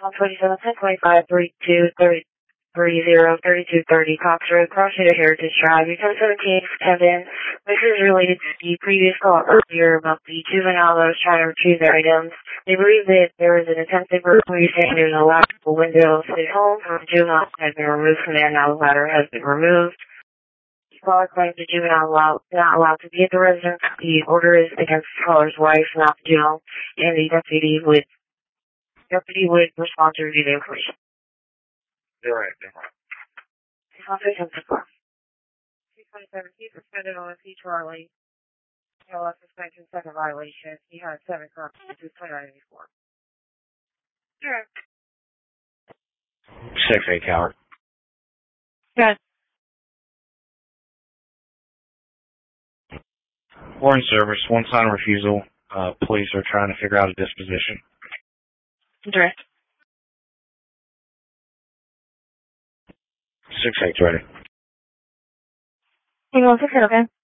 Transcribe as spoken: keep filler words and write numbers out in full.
one twenty-seven, ten twenty-five, thirty-two, thirty, thirty, thirty-two thirty, Cox Road, Crosshair Heritage Drive. Your ten seventeen, Kevin. This is related to the previous call earlier about the juvenile that was trying to retrieve their items. They believe that there was an attempted burglary saying there's a lockable window to his home. The juvenile has been removed from there. Now the ladder has been removed. The caller claims the juvenile allowed, not allowed to be at the residence. The order is against the caller's wife, not the juvenile, and the deputy would deputy would respond to review the information. They're right, they're right. two twenty-seven, he suspended on a P. Charlie. L F suspension, second violation. He had seven crimes. This is twenty-nine eighty-four. Sure. six eight, coward. Good. Foreign service, one sign of refusal. Uh, police are trying to figure out a disposition. Direct. six eight's ready. Hang on, fix it, okay?